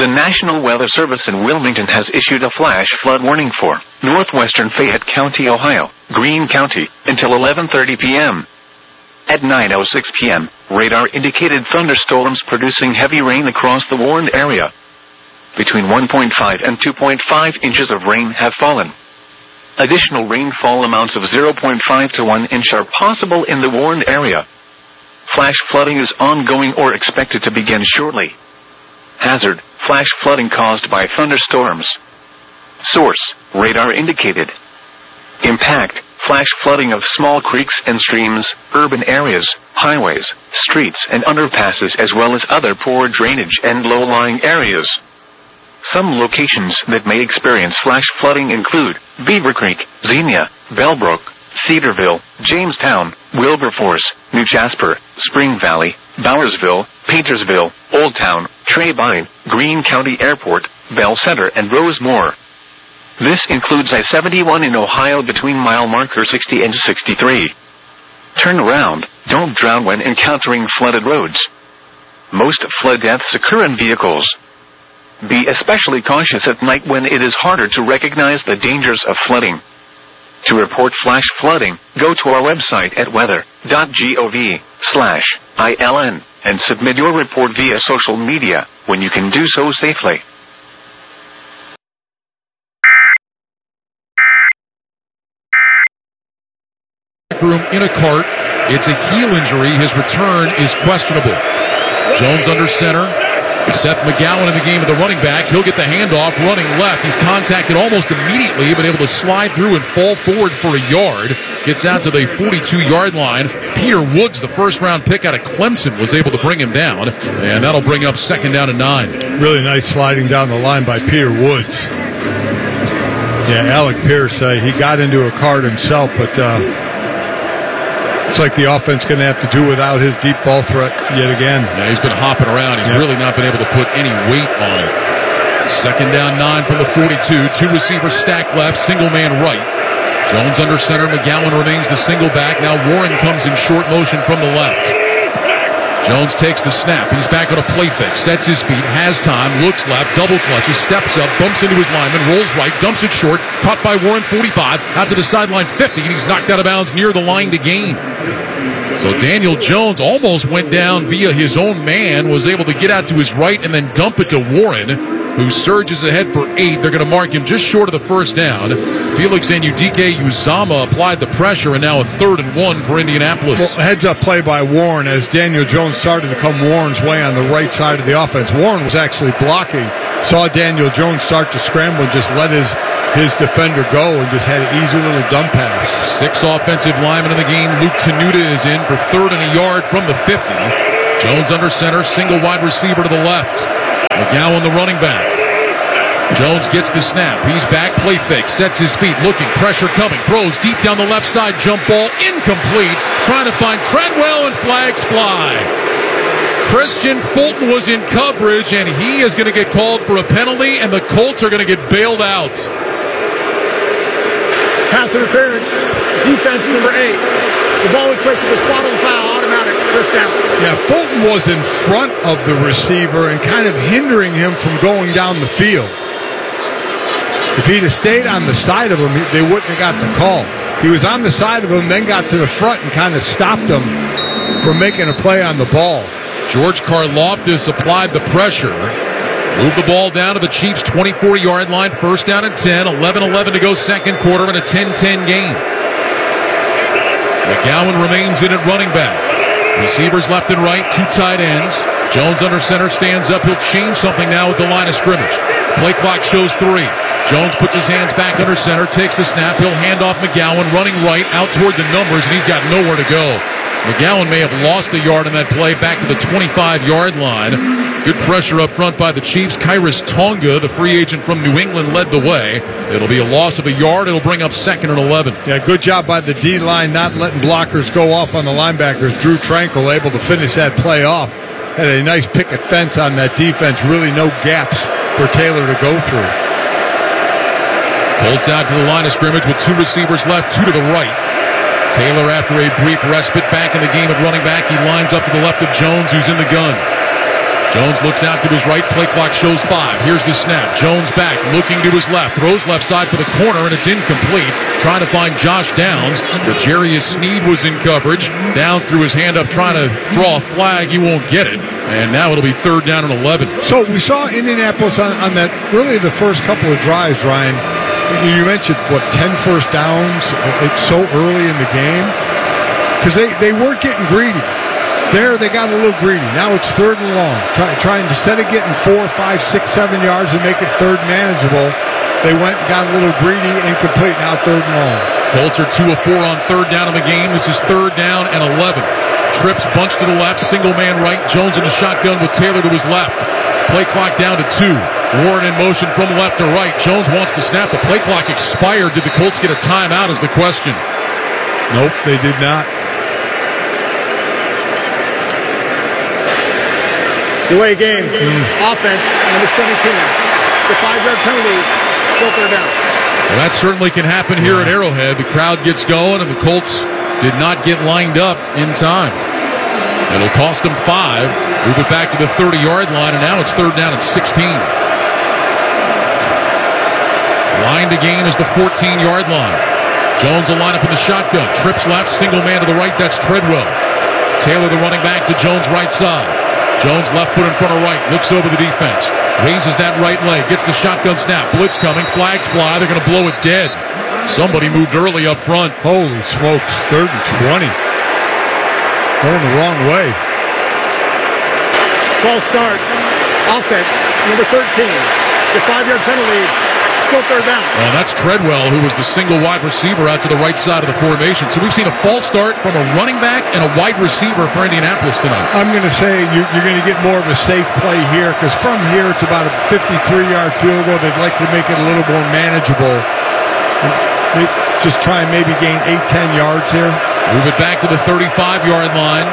The National Weather Service in Wilmington has issued a flash flood warning for northwestern Fayette County, Ohio, Greene County, until 11:30 p.m. At 9:06 p.m., radar indicated thunderstorms producing heavy rain across the warned area. Between 1.5 and 2.5 inches of rain have fallen. Additional rainfall amounts of 0.5 to 1 inch are possible in the warned area. Flash flooding is ongoing or expected to begin shortly. Hazard: flash flooding caused by thunderstorms. Source: radar indicated. Impact: flash flooding of small creeks and streams, urban areas, highways, streets, and underpasses, as well as other poor drainage and low-lying areas. Some locations that may experience flash flooding include Beaver Creek, Xenia, Bellbrook, Cedarville, Jamestown, Wilberforce, New Jasper, Spring Valley, Bowersville, Paintersville, Old Town, Trebine, Greene County Airport, Bell Center, and Rosemore. This includes I-71 in Ohio between mile marker 60 and 63. Turn around. Don't drown when encountering flooded roads. Most flood deaths occur in vehicles. Be especially cautious at night when it is harder to recognize the dangers of flooding. To report flash flooding, go to our website at weather.gov/ILN and submit your report via social media when you can do so safely. Room in a cart. It's a heel injury. His return is questionable. Jones under center. Seth McGowan in the game of the running back. He'll get the handoff running left. He's contacted almost immediately, but able to slide through and fall forward for a yard. Gets out to the 42-yard line. Peter Woods, the first-round pick out of Clemson, was able to bring him down, and that'll bring up 2nd down and 9. Really nice sliding down the line by Peter Woods. Yeah, Alec Pierce, he got into a cart himself, but it's like the offense going to have to do without his deep ball threat yet again. Yeah, he's been hopping around. He's really not been able to put any weight on it. 2nd down 9 from the 42. 2 receivers stacked left, single man right. Jones under center. McGowan remains the single back. Now Warren comes in short motion from the left. Jones takes the snap. He's back on a play fake. Sets his feet. Has time. Looks left. Double clutches. Steps up. Bumps into his lineman. Rolls right. Dumps it short. Caught by Warren, 45. Out to the sideline, 50. And he's knocked out of bounds near the line to gain. So Daniel Jones almost went down via his own man. Was able to get out to his right and then dump it to Warren, who surges ahead for 8. They're going to mark him just short of the first down. Felix Anudike-Uzomah applied the pressure, and now a 3rd and 1 for Indianapolis. Well, heads-up play by Warren as Daniel Jones started to come Warren's way on the right side of the offense. Warren was actually blocking, saw Daniel Jones start to scramble, and just let his defender go and just had an easy little dump pass. 6 offensive linemen in the game. Luke Tenuta is in for 3rd and a yard from the 50. Jones under center, single wide receiver to the left. McGowan, the running back. Jones gets the snap. He's back, play fake, sets his feet, looking, pressure coming, throws deep down the left side, jump ball, incomplete, trying to find Treadwell, and flags fly. Christian Fulton was in coverage, and he is going to get called for a penalty, and the Colts are going to get bailed out. Pass interference, defense number 8. The ball would place with a spot on the foul, automatic, first down. Yeah, Fulton was in front of the receiver and kind of hindering him from going down the field. If he'd have stayed on the side of him, they wouldn't have got the call. He was on the side of him, then got to the front and kind of stopped him from making a play on the ball. George Karlaftis applied the pressure. Moved the ball down to the Chiefs' 24-yard line. 1st down and 10. 11-11 to go 2nd quarter in a 10-10 game. McGowan remains in at running back. Receivers left and right, 2 tight ends. Jones under center, stands up. He'll change something now with the line of scrimmage. Play clock shows 3. Jones puts his hands back under center, takes the snap. He'll hand off McGowan, running right, out toward the numbers, and he's got nowhere to go. McGowan may have lost a yard on that play back to the 25-yard line. Good pressure up front by the Chiefs. Kyrus Tonga, the free agent from New England, led the way. It'll be a loss of a yard. It'll bring up 2nd and 11. Yeah, good job by the D-line not letting blockers go off on the linebackers. Drew Tranquil able to finish that play off. Had a nice picket fence on that defense. Really no gaps for Taylor to go through. Colts out to the line of scrimmage with 2 receivers left, 2 to the right. Taylor, after a brief respite, back in the game at running back. He lines up to the left of Jones, who's in the gun. Jones looks out to his right. Play clock shows 5. Here's the snap. Jones back, looking to his left. Throws left side for the corner, and it's incomplete. Trying to find Josh Downs. Jarius Sneed was in coverage. Downs threw his hand up trying to draw a flag. He won't get it. And now it'll be 3rd down and 11. So we saw Indianapolis on that, really the first couple of drives, Ryan. You mentioned, 10 first downs? It's so early in the game. Because they weren't getting greedy. There, they got a little greedy. Now it's 3rd and long. Trying instead of getting 4, 5, 6, 7 yards and make it 3rd manageable, they went and got a little greedy, incomplete. Now 3rd and long. Colts are 2 of 4 on 3rd down in the game. This is 3rd down and 11. Trips bunch to the left, single man right. Jones in the shotgun with Taylor to his left. Play clock down to 2. Warren in motion from left to right. Jones wants to snap. The play clock expired. Did the Colts get a timeout is the question. Nope, they did not. Delay game. Offense, number 17. It's a 5-yard penalty. Still 3rd down. Well, that certainly can happen here at Arrowhead. The crowd gets going, and the Colts did not get lined up in time. It'll cost them 5. Move it back to the 30-yard line, and now it's 3rd down at 16. Line to gain is the 14-yard line. Jones will line up in the shotgun. Trips left, single man to the right. That's Treadwell. Taylor, the running back, to Jones' right side. Jones left foot in front of right. Looks over the defense. Raises that right leg. Gets the shotgun snap. Blitz coming. Flags fly. They're going to blow it dead. Somebody moved early up front. Holy smokes. 3rd and 20. Going the wrong way. False start. Offense, number 13. It's a 5-yard penalty. Still 3rd down. Well, that's Treadwell, who was the single wide receiver out to the right side of the formation. So we've seen a false start from a running back and a wide receiver for Indianapolis tonight. I'm going to say you're going to get more of a safe play here, because from here it's about a 53-yard field goal. They'd like to make it a little more manageable. Just try and maybe gain 8-10 yards here. Move it back to the 35-yard line.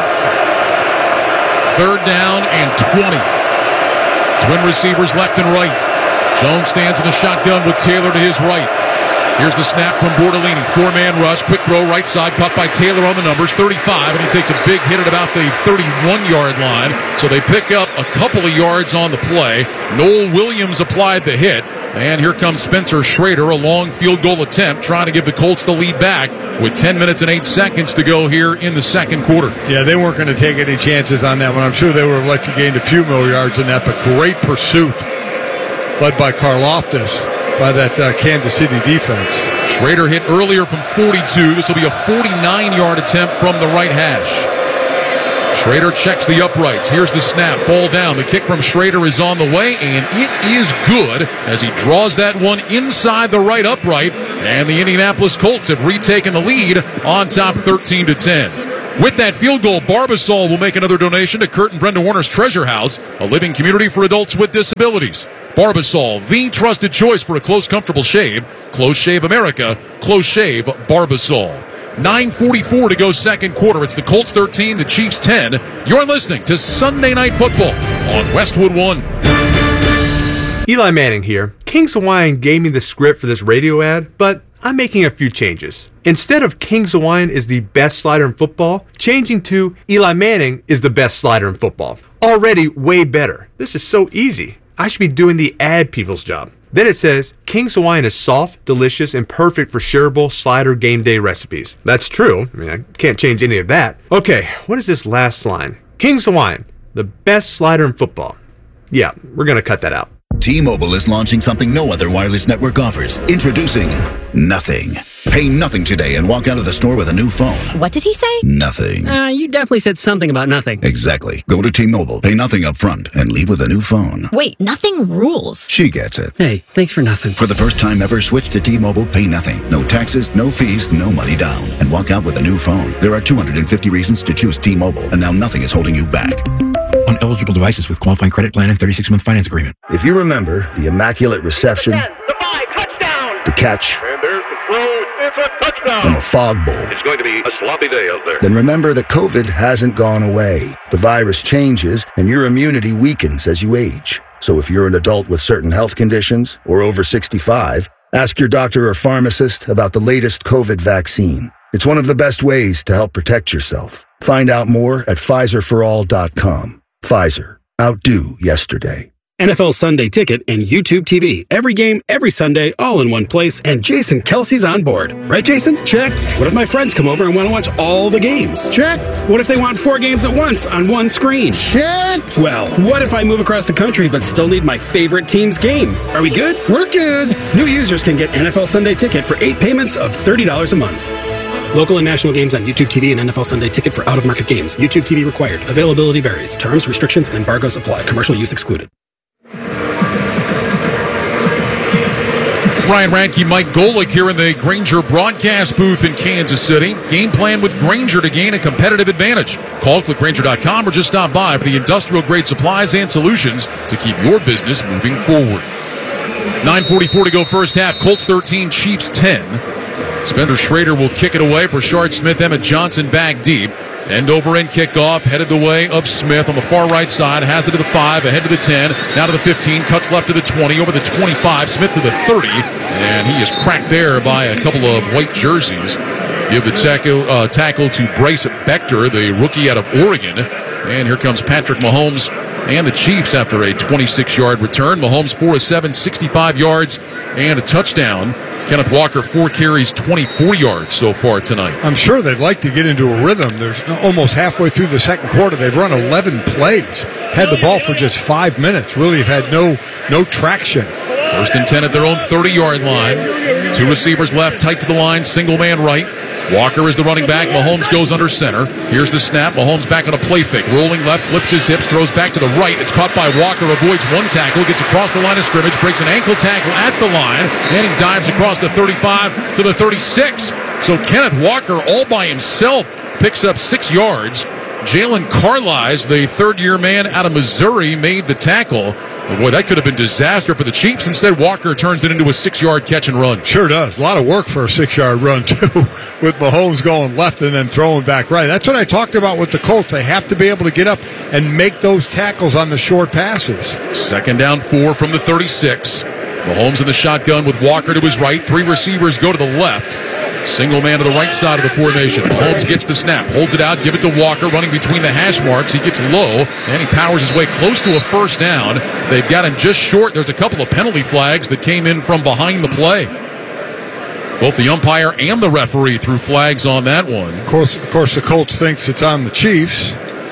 3rd down and 20. Twin receivers left and right. Jones stands in the shotgun with Taylor to his right. Here's the snap from Bortolini. 4-man rush. Quick throw right side. Caught by Taylor on the numbers. 35. And he takes a big hit at about the 31-yard line. So they pick up a couple of yards on the play. Noel Williams applied the hit. And here comes Spencer Schrader. A long field goal attempt. Trying to give the Colts the lead back with 10 minutes and 8 seconds to go here in the 2nd quarter. Yeah, they weren't going to take any chances on that one. I'm sure they would have let you gain a few more yards in that. But great pursuit, led by Karlaftis, by that Kansas City defense. Schrader hit earlier from 42. This will be a 49-yard attempt from the right hash. Schrader checks the uprights. Here's the snap. Ball down. The kick from Schrader is on the way, and it is good as he draws that one inside the right upright. And the Indianapolis Colts have retaken the lead on top 13-10. With that field goal, Barbasol will make another donation to Kurt and Brenda Warner's Treasure House, a living community for adults with disabilities. Barbasol, the trusted choice for a close, comfortable shave. Close Shave America. Close Shave Barbasol. 9:44 to go 2nd quarter. It's the Colts 13, the Chiefs 10. You're listening to Sunday Night Football on Westwood One. Eli Manning here. King's Hawaiian gave me the script for this radio ad, but I'm making a few changes. Instead of King's Hawaiian is the best slider in football, changing to Eli Manning is the best slider in football. Already way better. This is so easy. I should be doing the ad people's job. Then it says, King's Hawaiian is soft, delicious, and perfect for shareable slider game day recipes. That's true. I can't change any of that. Okay, what is this last line? King's Hawaiian, the best slider in football. Yeah, we're going to cut that out. T-Mobile is launching something no other wireless network offers. Introducing Nothing. Pay nothing today and walk out of the store with a new phone. What did he say? Nothing. You definitely said something about nothing. Exactly. Go to T-Mobile, pay nothing up front, and leave with a new phone. Wait, nothing rules. She gets it. Hey, thanks for nothing. For the first time ever, switch to T-Mobile, pay nothing. No taxes, no fees, no money down. And walk out with a new phone. There are 250 reasons to choose T-Mobile, and now nothing is holding you back. On eligible devices with qualifying credit plan and 36-month finance agreement. If you remember the immaculate reception, the catch, and there's the throw, it's a touchdown, and the fog bowl, it's going to be a sloppy day out there. Then remember that COVID hasn't gone away. The virus changes, and your immunity weakens as you age. So if you're an adult with certain health conditions or over 65, ask your doctor or pharmacist about the latest COVID vaccine. It's one of the best ways to help protect yourself. Find out more at PfizerForAll.com. Pfizer. Outdo yesterday. NFL Sunday Ticket and YouTube TV. Every game, every Sunday, all in one place, and Jason Kelsey's on board. Right, Jason? Check. What if my friends come over and want to watch all the games? Check. What if they want 4 games at once on one screen? Check. Well, what if I move across the country but still need my favorite team's game? Are we good? We're good. New users can get NFL Sunday Ticket for 8 payments of $30 a month. Local and national games on YouTube TV and NFL Sunday Ticket for out-of-market games. YouTube TV required. Availability varies. Terms, restrictions, and embargoes apply. Commercial use excluded. Ryan Radke, Mike Golick here in the Grainger broadcast booth in Kansas City. Game plan with Grainger to gain a competitive advantage. Call clickgrainger.com or just stop by for the industrial-grade supplies and solutions to keep your business moving forward. 9:44 to go first half. Colts 13, Chiefs 10. Spencer Schrader will kick it away. Brashard Smith, Emmett Johnson back deep. End over end kickoff, headed the way of Smith on the far right side, has it to the 5, ahead to the 10, now to the 15, cuts left to the 20, over the 25, Smith to the 30, and he is cracked there by a couple of white jerseys. Give the tackle to Bryce Bechter, the rookie out of Oregon, and here comes Patrick Mahomes and the Chiefs after a 26-yard return. Mahomes 4 of 7, 65 yards, and a touchdown. Kenneth Walker, 4 carries, 24 yards so far tonight. I'm sure they'd like to get into a rhythm. There's almost halfway through the second quarter. They've run 11 plays, had the ball for just 5 minutes. Really have had no traction. First and 10 at their own 30-yard line. 2 receivers left, tight to the line, single man right. Walker is the running back. Mahomes goes under center. Here's the snap. Mahomes back on a play fake. Rolling left, flips his hips, throws back to the right. It's caught by Walker, avoids one tackle, gets across the line of scrimmage, breaks an ankle tackle at the line, and he dives across the 35 to the 36. So Kenneth Walker all by himself picks up 6 yards. Jalen Carlisle, the third-year man out of Missouri, made the tackle. Boy, that could have been disaster for the Chiefs. Instead, Walker turns it into a 6-yard catch and run. Sure does. A lot of work for a 6-yard run, too, with Mahomes going left and then throwing back right. That's what I talked about with the Colts. They have to be able to get up and make those tackles on the short passes. Second down 4 from the 36. Mahomes in the shotgun with Walker to his right. 3 receivers go to the left. Single man to the right side of the formation. Mahomes gets the snap, holds it out, give it to Walker, running between the hash marks. He gets low, and he powers his way close to a first down. They've got him just short. There's a couple of penalty flags that came in from behind the play. Both the umpire and the referee threw flags on that one. Of course, the Colts thinks it's on the Chiefs.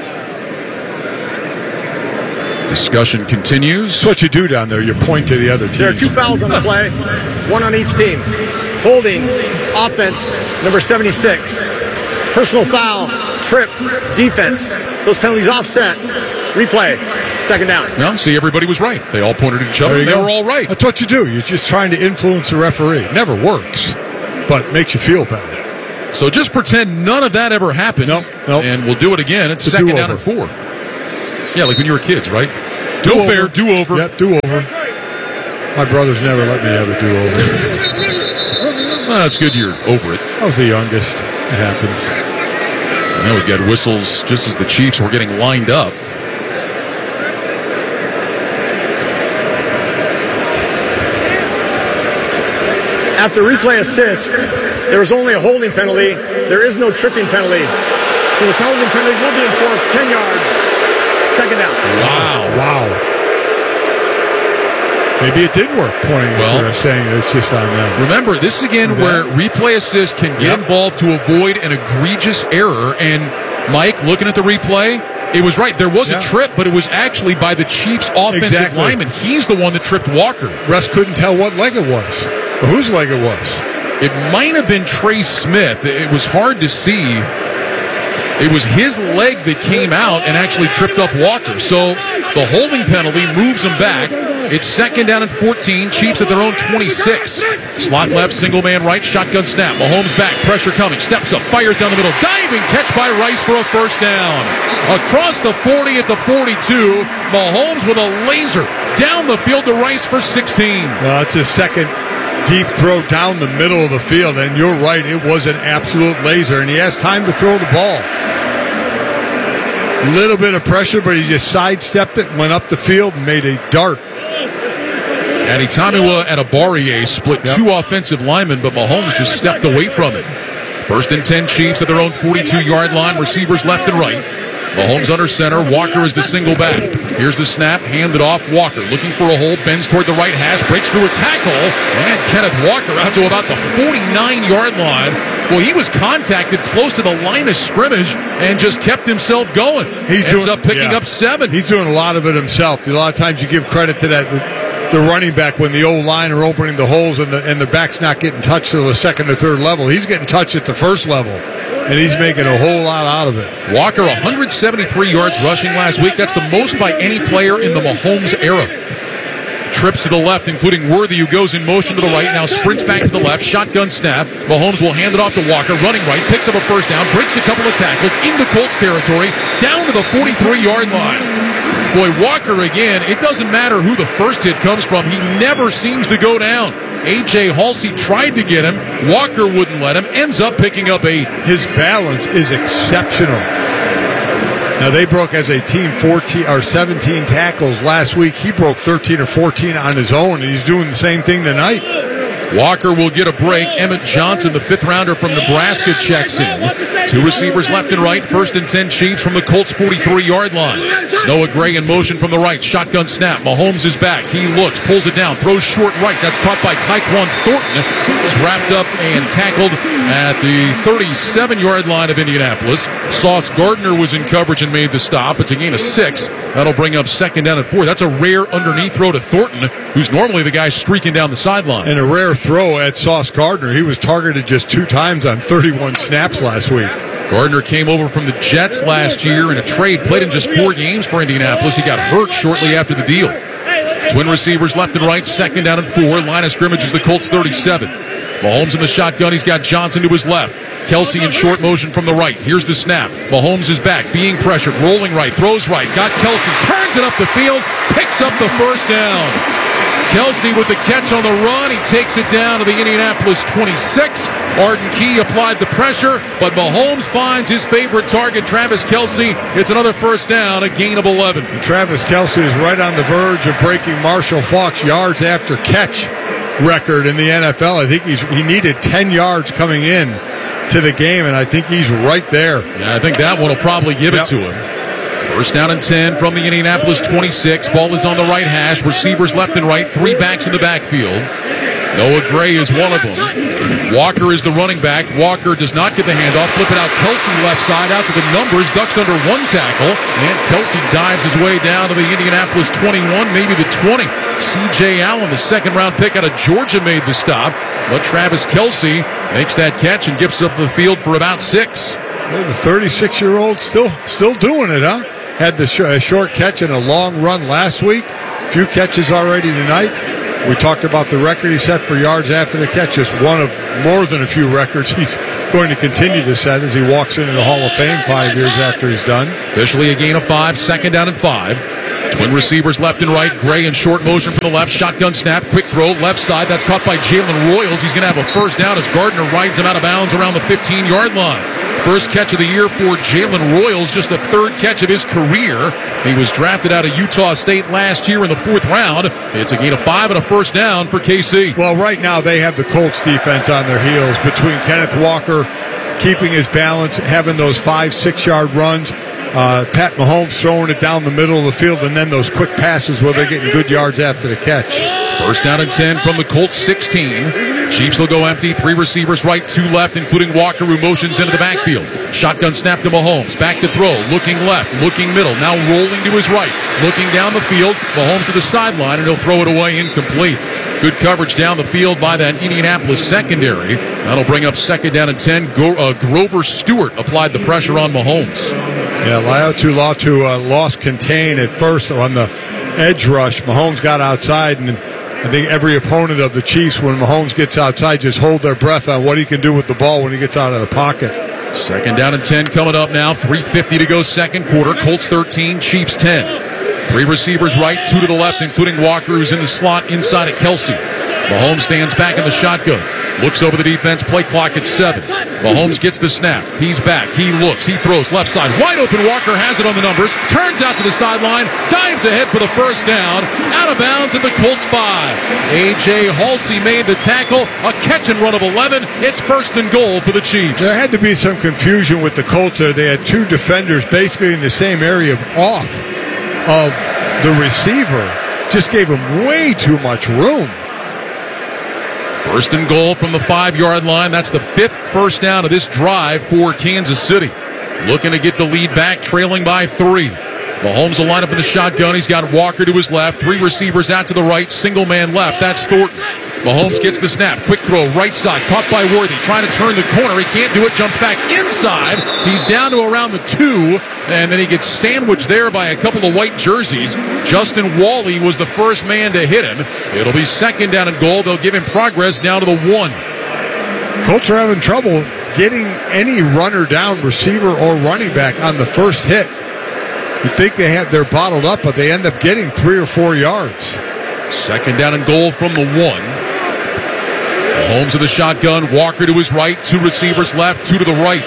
Discussion continues. That's what you do down there. You point to the other team. There are 2 fouls on the play, 1 on each team. Holding, offense, number 76. Personal foul, trip, defense. Those penalties offset. Replay, second down. Well, see, everybody was right. They all pointed at each other, and they were all right. That's what you do. You're just trying to influence the referee. Never works, but makes you feel better. So just pretend none of that ever happened. Nope. And we'll do it again. It's second down and 4. Yeah, like when you were kids, right? No fair, do-over. Yep, do-over. My brothers never let me have a do-over. Well, it's good you're over it. I was the youngest. It happens. Now we got whistles just as the Chiefs were getting lined up. After replay assist, there is only a holding penalty. There is no tripping penalty. So the holding penalty will be enforced 10 yards. Second down. Wow. Maybe it did work, pointing at saying it's just on them. Remember, this is again where replay assist can get involved to avoid an egregious error. And Mike, looking at the replay, it was right. There was a trip, but it was actually by the Chiefs' offensive lineman. He's the one that tripped Walker. Russ couldn't tell what leg it was, or whose leg it was. It might have been Trey Smith. It was hard to see. It was his leg that came out and actually tripped up Walker. So the holding penalty moves him back. It's second down and 14. Chiefs at their own 26. Slot left, single man right, shotgun snap. Mahomes back, pressure coming, steps up, fires down the middle. Diving catch by Rice for a first down. Across the 40 at the 42. Mahomes with a laser down the field to Rice for 16. Well, it's his second deep throw down the middle of the field, and you're right, it was an absolute laser, and he has time to throw the ball. Little bit of pressure, but he just sidestepped it, went up the field, and made a dart. Adetomiwa Adebawore split 2 offensive linemen, but Mahomes just stepped away from it. First and 10 Chiefs at their own 42-yard line, receivers left and right. Mahomes under center. Walker is the single back. Here's the snap. Handed off. Walker looking for a hole. Bends toward the right hash. Breaks through a tackle. And Kenneth Walker out to about the 49-yard line. Well, he was contacted close to the line of scrimmage and just kept himself going. Ends up picking up 7. He's doing a lot of it himself. A lot of times you give credit to that, the running back, when the old line are opening the holes and the back's not getting touched to the second or third level. He's getting touched at the first level, and he's making a whole lot out of it. Walker, 173 yards rushing last week. That's the most by any player in the Mahomes era. Trips to the left, including Worthy, who goes in motion to the right, now sprints back to the left, shotgun snap. Mahomes will hand it off to Walker, running right, picks up a first down, breaks a couple of tackles, into Colts territory, down to the 43-yard line. Boy, Walker again, it doesn't matter who the first hit comes from, he never seems to go down. A.J. Halsey tried to get him, Walker wouldn't let him, ends up picking up 8. His balance is exceptional. Now, they broke as a team 17 tackles last week. He broke 13 or 14 on his own, and he's doing the same thing tonight. Walker will get a break. Emmett Johnson, the 5th rounder from Nebraska, checks in. 2 receivers left and right. 1st and 10 Chiefs from the Colts 43-yard line. Noah Gray in motion from the right. Shotgun snap. Mahomes is back. He looks, pulls it down, throws short right. That's caught by Tyquan Thornton, who was wrapped up and tackled at the 37-yard line of Indianapolis. Sauce Gardner was in coverage and made the stop. It's a gain of 6. That'll bring up 2nd down and 4. That's a rare underneath throw to Thornton, who's normally the guy streaking down the sideline. And a rare throw at Sauce Gardner. He was targeted just 2 times on 31 snaps last week. Gardner came over from the Jets last year in a trade, played in just 4 games for Indianapolis. He got hurt shortly after the deal. Twin receivers left and right, 2nd down and 4. Line of scrimmage is the Colts 37. Mahomes in the shotgun. He's got Johnson to his left. Kelsey in short motion from the right. Here's the snap. Mahomes is back, being pressured, rolling right, throws right. Got Kelsey, turns it up the field, picks up the first down. Kelsey with the catch on the run. He takes it down to the Indianapolis 26. Arden Key applied the pressure, but Mahomes finds his favorite target, Travis Kelsey. It's another first down, a gain of 11. And Travis Kelsey is right on the verge of breaking Marshall Faulk's yards after catch record in the NFL. I think he needed 10 yards coming in to the game, and I think he's right there. Yeah, I think that one will probably give it to him. First down and 10 from the Indianapolis 26. Ball is on the right hash. Receivers left and right. 3 backs in the backfield. Noah Gray is one of them. Walker is the running back. Walker does not get the handoff. Flip it out. Kelsey left side out to the numbers. Ducks under 1 tackle. And Kelsey dives his way down to the Indianapolis 21, maybe the 20. C.J. Allen, the 2nd-round pick out of Georgia, made the stop. But Travis Kelsey makes that catch and gets up the field for about 6. Well, the 36-year-old still doing it, huh? Had the short catch and a long run last week. Few catches already tonight. We talked about the record he set for yards after the catch. Just one of more than a few records he's going to continue to set as he walks into the Hall of Fame 5 years after he's done. Officially a gain of 5, 2nd down and 5. Twin receivers left and right. Gray in short motion from the left. Shotgun snap. Quick throw. Left side. That's caught by Jalen Royals. He's going to have a first down as Gardner rides him out of bounds around the 15-yard line. First catch of the year for Jalen Royals, just the 3rd catch of his career. He was drafted out of Utah State last year in the 4th round. It's a gain of 5 and a first down for KC. Well, right now they have the Colts defense on their heels between Kenneth Walker keeping his balance, having those 5-6 yard runs, Pat Mahomes throwing it down the middle of the field, and then those quick passes where they're getting good yards after the catch. First down and 10 from the Colts 16. Chiefs will go empty. 3 receivers right, 2 left, including Walker, who motions into the backfield. Shotgun snap to Mahomes. Back to throw. Looking left. Looking middle. Now rolling to his right. Looking down the field. Mahomes to the sideline, and he'll throw it away incomplete. Good coverage down the field by that Indianapolis secondary. That'll bring up 2nd down and 10. Grover Stewart applied the pressure on Mahomes. Yeah, Laiatu lost contain at first on the edge rush. Mahomes got outside, and I think every opponent of the Chiefs, when Mahomes gets outside, just hold their breath on what he can do with the ball when he gets out of the pocket. 2nd down and 10 coming up now. 3:50 to go 2nd quarter. Colts 13, Chiefs 10. 3 receivers right, 2 to the left, including Walker, who's in the slot inside of Kelsey. Mahomes stands back in the shotgun. Looks over the defense, play clock at 7. Mahomes gets the snap. He's back. He looks. He throws left side. Wide open. Walker has it on the numbers. Turns out to the sideline. Dives ahead for the first down. Out of bounds at the Colts 5. A.J. Halsey made the tackle. A catch and run of 11. It's first and goal for the Chiefs. There had to be some confusion with the Colts there. They had two defenders basically in the same area off of the receiver. Just gave him way too much room. First and goal from the 5-yard line. That's the 5th first down of this drive for Kansas City. Looking to get the lead back, trailing by 3. Mahomes will line up in the shotgun. He's got Walker to his left. 3 receivers out to the right. Single man left. That's Thornton. Mahomes gets the snap. Quick throw, right side. Caught by Worthy. Trying to turn the corner. He can't do it. Jumps back inside. He's down to around the 2. And then he gets sandwiched there by a couple of white jerseys. Justin Wally was the first man to hit him. It'll be second down and goal. They'll give him progress down to the 1. Colts are having trouble getting any runner down, receiver or running back, on the first hit. You think they're bottled up, but they end up getting 3 or 4 yards. Second down and goal from the 1. Mahomes in the shotgun. Walker to his right. 2 receivers left. 2 to the right.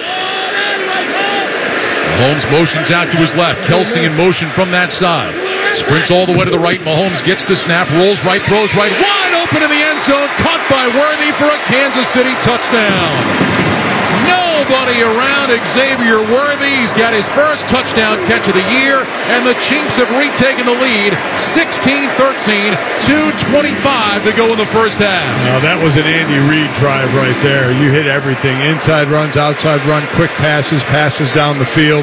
Mahomes motions out to his left. Kelsey in motion from that side. Sprints all the way to the right. Mahomes gets the snap. Rolls right. Throws right. Wide open in the end zone. Caught by Worthy for a Kansas City touchdown. Nobody around Xavier Worthy. He's got his first touchdown catch of the year, and the Chiefs have retaken the lead, 16-13, 2:25 to go in the first half. Now that was an Andy Reid drive right there. You hit everything. Inside runs, outside run, quick passes down the field.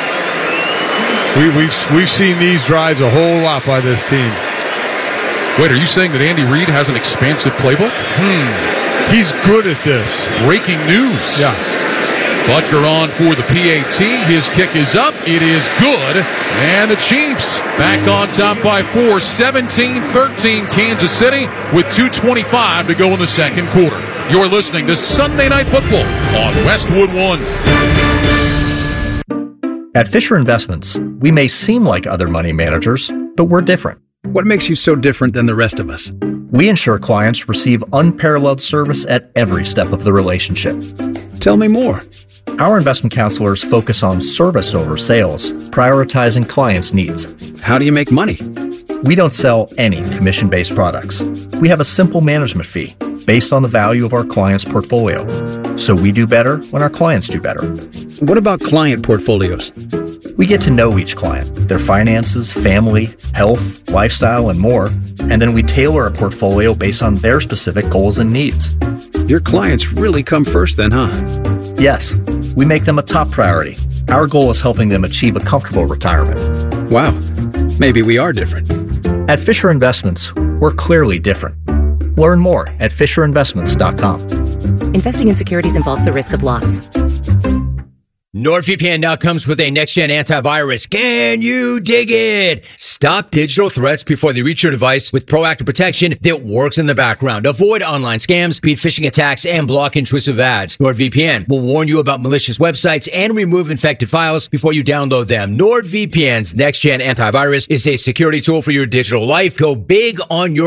We've seen these drives a whole lot by this team. Wait, are you saying that Andy Reid has an expansive playbook? He's good at this. Breaking news. Yeah. Butker on for the PAT. His kick is up. It is good. And the Chiefs back on top by 4. 17-13 Kansas City with 2:25 to go in the second quarter. You're listening to Sunday Night Football on Westwood One. At Fisher Investments, we may seem like other money managers, but we're different. What makes you so different than the rest of us? We ensure clients receive unparalleled service at every step of the relationship. Tell me more. Our investment counselors focus on service over sales, prioritizing clients' needs. How do you make money? We don't sell any commission-based products. We have a simple management fee based on the value of our client's portfolio. So we do better when our clients do better. What about client portfolios? We get to know each client, their finances, family, health, lifestyle, and more, and then we tailor a portfolio based on their specific goals and needs. Your clients really come first then, huh? Yes, we make them a top priority. Our goal is helping them achieve a comfortable retirement. Wow, maybe we are different. At Fisher Investments, we're clearly different. Learn more at FisherInvestments.com. Investing in securities involves the risk of loss. NordVPN now comes with a next-gen antivirus. Can you dig it? Stop digital threats before they reach your device with proactive protection that works in the background. Avoid online scams, beat phishing attacks, and block intrusive ads. NordVPN will warn you about malicious websites and remove infected files before you download them. NordVPN's next-gen antivirus is a security tool for your digital life. Go big on your